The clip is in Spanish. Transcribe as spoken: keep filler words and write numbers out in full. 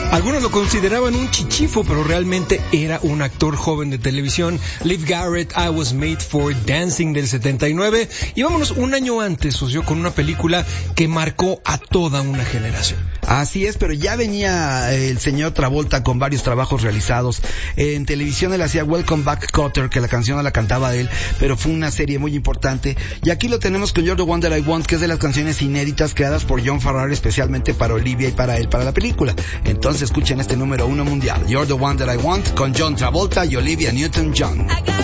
Algunos lo consideraban un chichifo, pero realmente era un actor joven de televisión. Leif Garrett, I Was Made for Dancing del setenta y nueve. Y vámonos un año antes, socio, con una película que marcó a toda una generación. Así es, pero ya venía el señor Travolta con varios trabajos realizados. En televisión él hacía Welcome Back Kotter, que la canción no la cantaba él, pero fue una serie muy importante. Y aquí lo tenemos con You're the One That I Want, que es de las canciones inéditas creadas por John Farrar especialmente para Olivia y para él, para la película. Entonces escuchen este número uno mundial, You're the One That I Want, con John Travolta y Olivia Newton-John.